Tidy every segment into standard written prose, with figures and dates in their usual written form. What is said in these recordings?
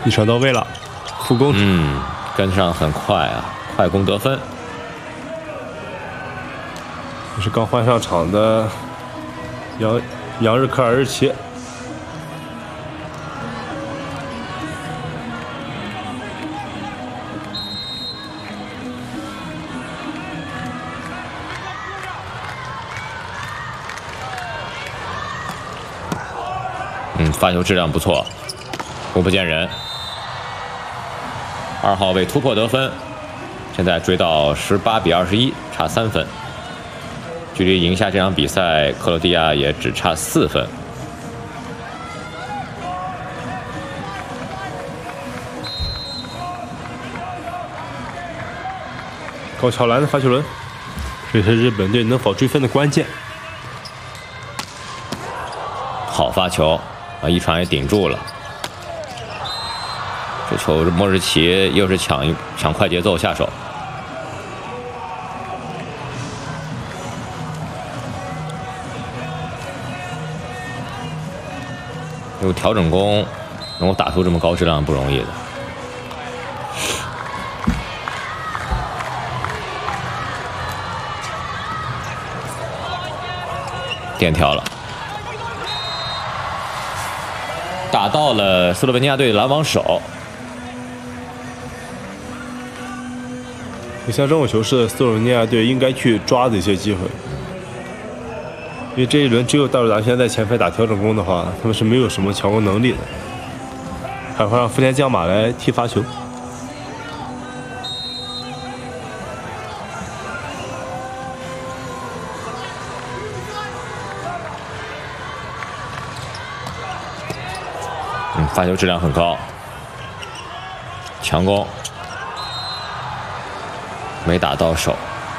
一传到位了，副攻。 跟上很快啊，快攻得分。 这是刚换上场的杨日科尔日奇。 发球质量不错，攻不见人。2号位突破得分，现在追到18比21，差3分。距离赢下这场比赛，克罗地亚也只差4分。 高桥兰的发球轮，这是日本队能否追分的关键。 好发球啊！一传也顶住了。这球莫日奇又是抢快节奏下手。有调整攻，能够打出这么高质量不容易的。垫跳了。打到了斯洛文尼亚队拦网手。 像这种球是斯洛文尼亚队应该去抓的一些机会，因为这一轮只有大陆达轩在前排打调整攻的话，他们是没有什么强攻能力的。还会让福田将马来踢发球。 发球质量很高，强攻没打到手。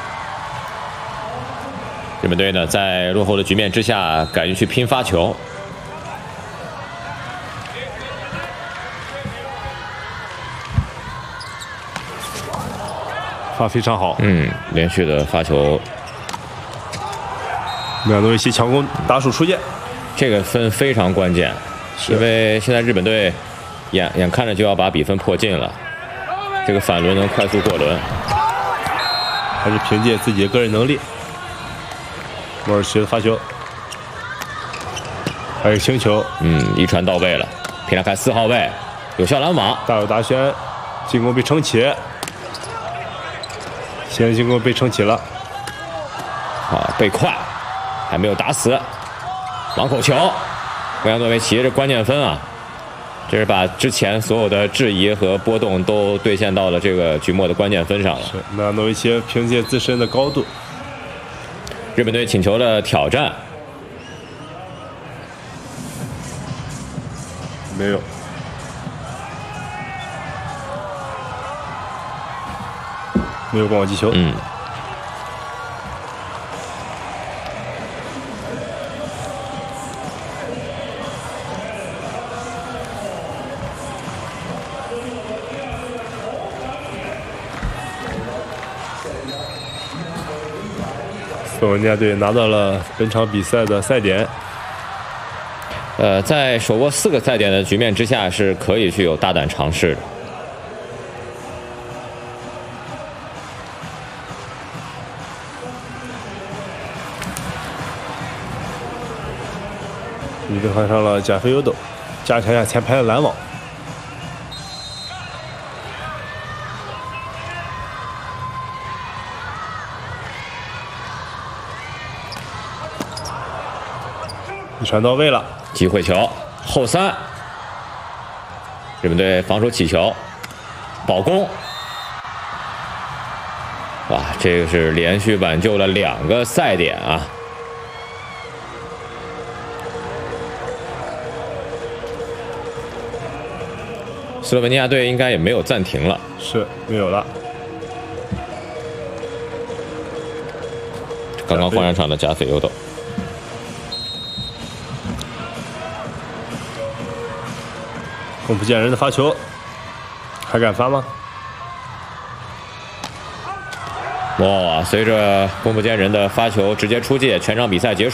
日本队呢，在落后的局面之下，敢于去拼发球。 发非常好， 连续的发球， 米亚诺维奇强攻打手出界， 这个分非常关键。因为现在日本队眼看着就要把比分迫近了，这个反轮能快速过轮， 还是凭借自己的个人能力。莫尔奇的发球，还有轻球， 一传到位了，平拉开4号位，有效拦网， 大有达轩进攻被撑起，现在进攻被撑起了， 被快，还没有打死，网口球。维扬诺维奇这关键分啊，这是把之前所有的质疑和波动都兑现到了这个局末的关键分上了。 是，维扬诺维奇凭借自身的高度， 日本队请求了挑战， 没有，没有过网击球。斯洛文尼亚队拿到了本场比赛的赛点。 在手握4个赛点的局面之下，是可以去有大胆尝试的。 日本换上了贾菲尤斗，加强一下前排的拦网。一传到位了， 机会球后3，日本队防守起球，保攻，哇，这个是连续挽救了2个赛点啊！斯洛文尼亚队应该也没有暂停了， 是没有了。 刚刚换上场的贾菲尤斗。 攻不见人的发球，还敢发吗？ 哇！随着攻不见人的发球直接出界，全场比赛结束。